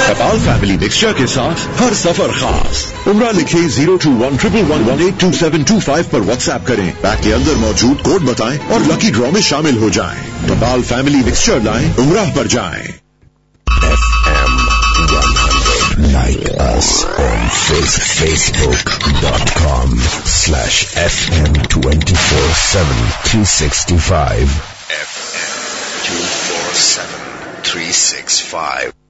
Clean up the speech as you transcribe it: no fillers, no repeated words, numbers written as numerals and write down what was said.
कपाल family mixture के साथ हर सफर खास। उम्रा लिखे 02111182725 पर व्हाट्सएप करें, पैक के अंदर मौजूद कोड बताएं और लकी ड्रॉ में शामिल हो जाएं। कपाल फैमिली मिक्सचर लाएं, उम्रा पर जाएं। FM 100. Like us on Facebook.com/FM247 365. FM 247 365.